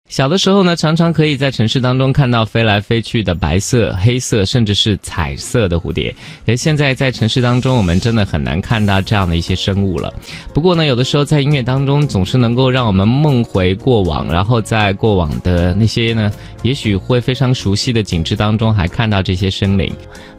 小的时候呢，常常可以在城市当中看到飞来飞去的白色、黑色，甚至是彩色的蝴蝶。可是现在在城市当中，我们真的很难看到这样的一些生物了。不过呢，有的时候在音乐当中，总是能够让我们梦回过往，然后在过往的那些呢，也许会非常熟悉的景致当中，还看到这些生灵。